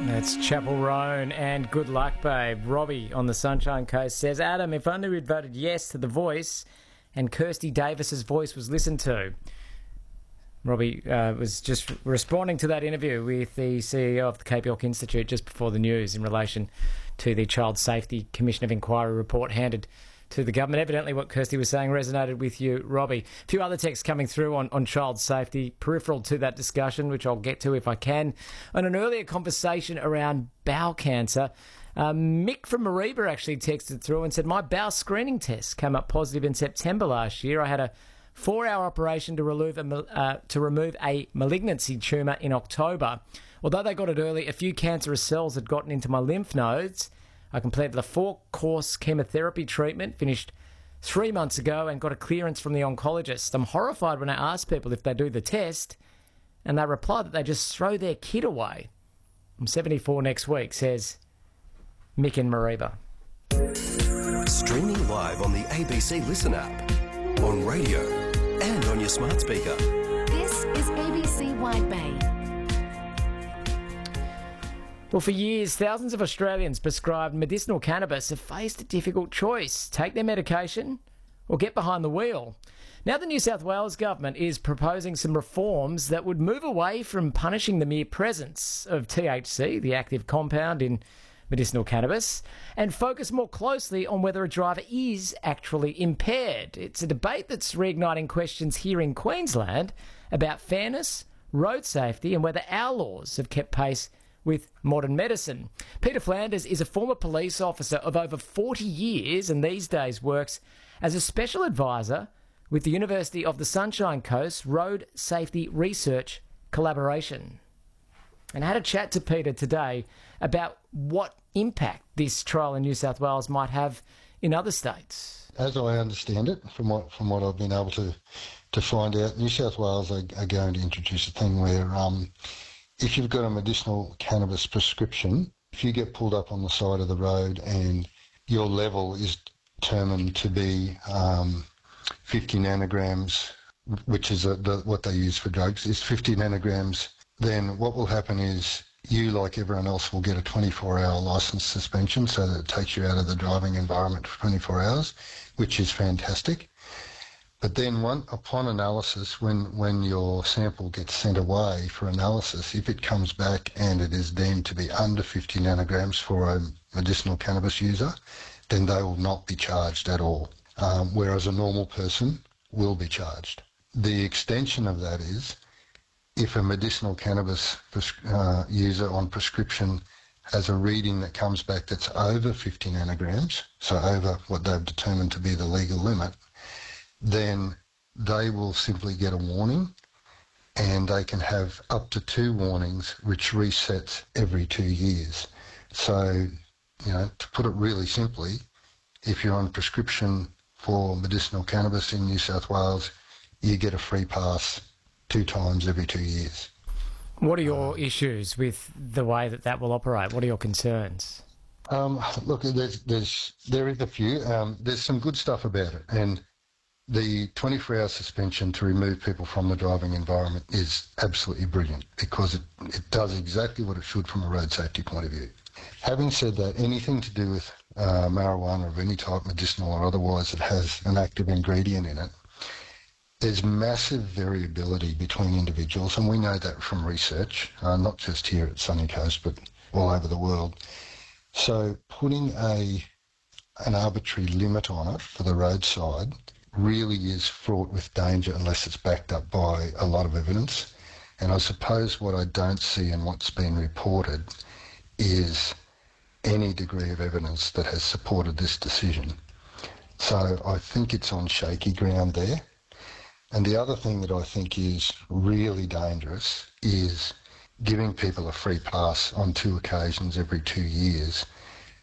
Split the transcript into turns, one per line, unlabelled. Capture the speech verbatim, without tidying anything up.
That's Chapel Roan and Good Luck Babe. Robbie on the Sunshine Coast says, Adam, if only we'd voted yes to The Voice and Kirsty Davis's voice was listened to. Robbie uh, was just responding to that interview with the C E O of the Cape York Institute just before the news in relation to the Child Safety Commission of Inquiry report handed to the government. Evidently what Kirsty was saying resonated with you, Robbie. A few other texts coming through on, on child safety, peripheral to that discussion, which I'll get to if I can. On an earlier conversation around bowel cancer, um, Mick from Mareeba actually texted through and said, my bowel screening test came up positive in September last year. I had a four-hour operation to remove a, uh, to remove a malignancy tumour in October. Although they got it early, a few cancerous cells had gotten into my lymph nodes. I completed the four-course chemotherapy treatment, finished three months ago, and got a clearance from the oncologist. I'm horrified when I ask people if they do the test, and they reply that they just throw their kid away. I'm seventy-four next week, says Mick in Mareeba.
Streaming live on the A B C Listen app, on radio, and on your smart speaker.
This is A B C Wide Bay.
Well, for years, thousands of Australians prescribed medicinal cannabis have faced a difficult choice: take their medication or get behind the wheel. Now the New South Wales government is proposing some reforms that would move away from punishing the mere presence of T H C, the active compound in medicinal cannabis, and focus more closely on whether a driver is actually impaired. It's a debate that's reigniting questions here in Queensland about fairness, road safety, and whether our laws have kept pace with modern medicine. Peter Flanders is a former police officer of over forty years and these days works as a special advisor with the University of the Sunshine Coast Road Safety Research Collaboration. And I had a chat to Peter today about what impact this trial in New South Wales might have in other states.
As I understand it, from what from what I've been able to, to find out, New South Wales are, are going to introduce a thing where um, if you've got a medicinal cannabis prescription, if you get pulled up on the side of the road and your level is determined to be um, fifty nanograms, which is a, the, what they use for drugs, is fifty nanograms, then what will happen is you, like everyone else, will get a twenty-four hour licence suspension so that it takes you out of the driving environment for twenty-four hours, which is fantastic. But then one, upon analysis, when, when your sample gets sent away for analysis, if it comes back and it is deemed to be under fifty nanograms for a medicinal cannabis user, then they will not be charged at all, um, whereas a normal person will be charged. The extension of that is if a medicinal cannabis uh, user on prescription has a reading that comes back that's over fifty nanograms, so over what they've determined to be the legal limit, then they will simply get a warning, and they can have up to two warnings, which resets every two years. So, you know, to put it really simply, if you're on prescription for medicinal cannabis in New South Wales, you get a free pass two times every two years.
What are your um, issues with the way that that will operate? What are your concerns?
Um, look, there's, there's, there is a few. Um, there's some good stuff about it, and the twenty-four hour suspension to remove people from the driving environment is absolutely brilliant because it, it does exactly what it should from a road safety point of view. Having said that, anything to do with uh, marijuana of any type, medicinal or otherwise, that has an active ingredient in it, there's massive variability between individuals, and we know that from research, uh, not just here at Sunny Coast, but all over the world. So putting a an arbitrary limit on it for the roadside really is fraught with danger unless it's backed up by a lot of evidence. And I suppose what I don't see and what's been reported is any degree of evidence that has supported this decision. So I think it's on shaky ground there. And the other thing that I think is really dangerous is giving people a free pass on two occasions every two years